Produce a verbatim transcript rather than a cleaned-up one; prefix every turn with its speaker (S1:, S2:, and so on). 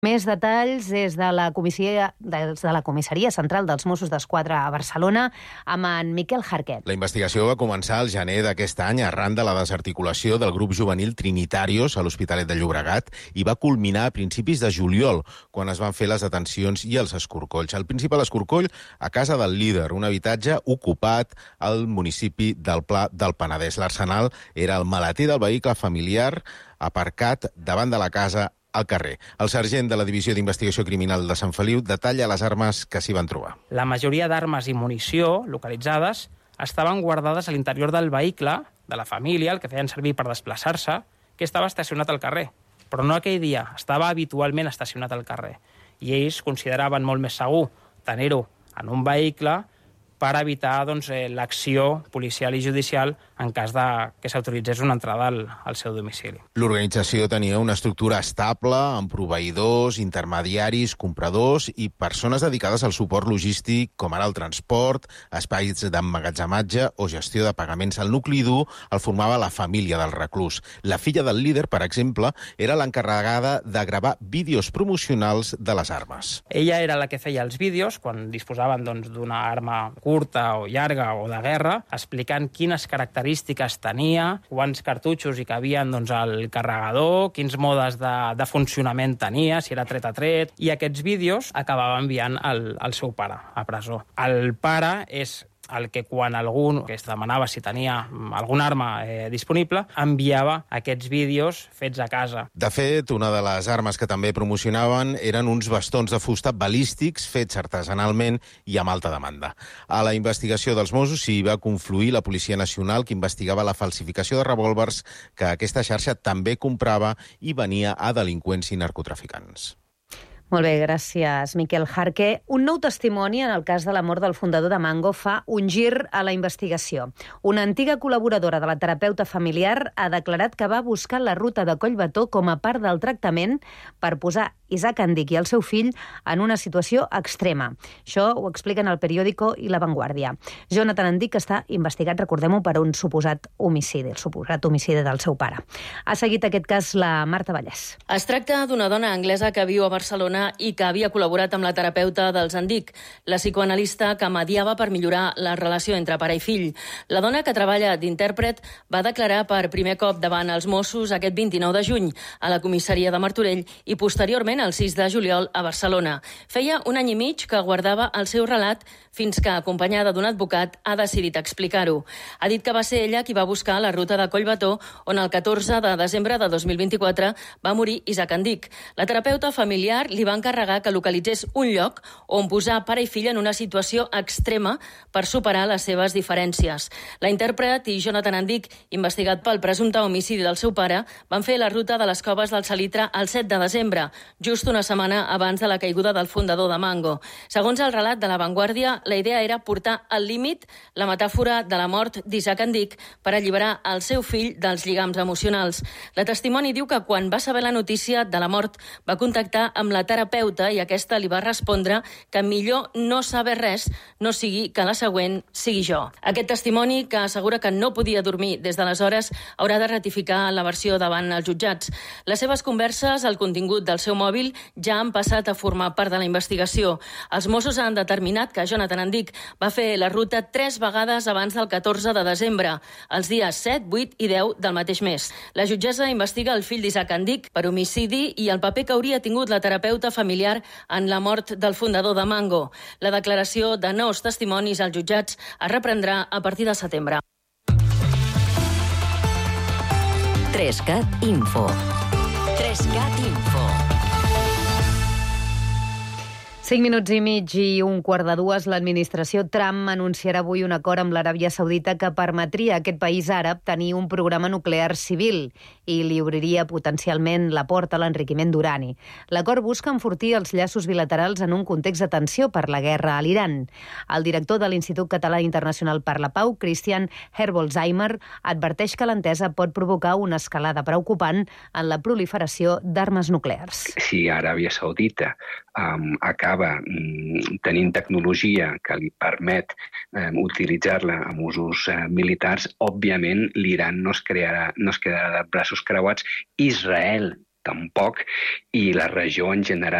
S1: Més detalls des de la comissaria, des de la comissaria central dels Mossos d'Esquadra a Barcelona amb en Miquel Jarquet.
S2: La investigació va començar al gener d'aquest any arran de la desarticulació del grup juvenil Trinitarios a l'Hospitalet de Llobregat i va culminar a principis de juliol, quan es van fer les detencions i els escorcolls. El principal escorcoll a casa del líder, un habitatge ocupat al municipi del Pla del Penedès. L'arsenal era el maleter del vehicle familiar aparcat davant de la casa al carrer. El sergent de la Divisió d'Investigació Criminal de Sant Feliu detalla les armes que s'hi van trobar.
S3: La majoria d'armes i munició localitzades estaven guardades a l'interior del vehicle de la família, el que feien servir per desplaçar-se, que estava estacionat al carrer. Però no aquell dia, estava habitualment estacionat al carrer. I ells consideraven molt més segur tenir-ho en un vehicle per evitar doncs, eh, l'acció policial i judicial en cas de que s'autoritzés una entrada al, al seu domicili.
S2: L'organització tenia una estructura estable amb proveïdors, intermediaris, compradors i persones dedicades al suport logístic, com ara el transport, espais d'emmagatzematge o gestió de pagaments. El nucli dur el formava la família del reclús. La filla del líder, per exemple, era l'encarregada de gravar vídeos promocionals de les armes.
S3: Ella era la que feia els vídeos quan disposaven doncs, d'una arma curta o llarga o de guerra, explicant quines característiques tenia, quants cartutxos hi cabien doncs, al carregador, quins modes de, de funcionament tenia, si era tret a tret, i aquests vídeos acabava enviant al, al seu pare a presó. El pare és el que quan algú que es demanava si tenia alguna arma eh, disponible, enviava aquests vídeos fets a casa.
S2: De fet, una de les armes que també promocionaven eren uns bastons de fusta balístics fets artesanalment i amb alta demanda. A la investigació dels Mossos s'hi va confluir la Policia Nacional, que investigava la falsificació de revòlvers que aquesta xarxa també comprava i venia a delinqüents i narcotraficants.
S1: Molt bé, gràcies, Miquel Jarque. Un nou testimoni en el cas de la mort del fundador de Mango fa un gir a la investigació. Una antiga col·laboradora de la terapeuta familiar ha declarat que va buscar la ruta de Collbató com a part del tractament per posar Isaac Andic i el seu fill en una situació extrema. Això ho expliquen el periòdico i La Vanguardia. Jonathan Andic està investigat, recordem-ho, per un suposat homicidi, el suposat homicidi del seu pare. Ha seguit aquest cas la Marta Vallès.
S4: Es tracta d'una dona anglesa que viu a Barcelona i que havia col·laborat amb la terapeuta dels Andic, la psicoanalista que mediava per millorar la relació entre pare i fill. La dona, que treballa d'intèrpret, va declarar per primer cop davant els Mossos aquest vint-i-nou de juny a la comissaria de Martorell i posteriorment el sis de juliol a Barcelona. Feia un any i mig que guardava el seu relat fins que, acompanyada d'un advocat, ha decidit explicar-ho. Ha dit que va ser ella qui va buscar la ruta de Collbató, on el catorze de desembre de dos mil vint-i-quatre va morir Isaac Andic. La terapeuta familiar li va encarregar que localitzés un lloc on posar pare i fill en una situació extrema per superar les seves diferències. La intèrpret i Jonathan Andic, investigat pel presumpte homicidi del seu pare, van fer la ruta de les coves del Salitre el set de desembre, just una setmana abans de la caiguda del fundador de Mango. Segons el relat de La Vanguardia, la idea era portar al límit la metàfora de la mort d'Isaac Andic per alliberar el seu fill dels lligams emocionals. La testimoni diu que quan va saber la notícia de la mort va contactar amb la terapeuta i aquesta li va respondre que millor no saber res, no sigui que la següent sigui jo. Aquest testimoni, que assegura que no podia dormir des d'aleshores, haurà de ratificar la versió davant els jutjats. Les seves converses, el contingut del seu mòbil, ja han passat a formar part de la investigació. Els Mossos han determinat que Jonathan Andic va fer la ruta tres vegades abans del catorze de desembre, els dies set, vuit i deu del mateix mes. La jutgessa investiga el fill d'Isaac Andic per homicidi i el paper que hauria tingut la terapeuta familiar en la mort del fundador de Mango. La declaració de nous testimonis als jutjats es reprendrà a partir de setembre.
S5: tres cat Info. tres cat Info.
S1: Cinc minuts i mig i un quart de dues, l'administració Trump anunciarà avui un acord amb l'Aràbia Saudita que permetria a aquest país àrab tenir un programa nuclear civil i li obriria potencialment la porta a l'enriquiment d'urani. L'acord busca enfortir els llaços bilaterals en un context de tensió per la guerra a l'Iran. El director de l'Institut Català Internacional per la Pau, Christian Herbolzheimer, adverteix que l'entesa pot provocar una escalada preocupant en la proliferació d'armes nuclears.
S6: Si Aràbia Saudita um, acaba um, tenint tecnologia que li permet um, utilitzar-la amb usos uh, militars, òbviament l'Iran no es crearà, no es quedarà de braços creuats. Israel tampoc, i la regió en general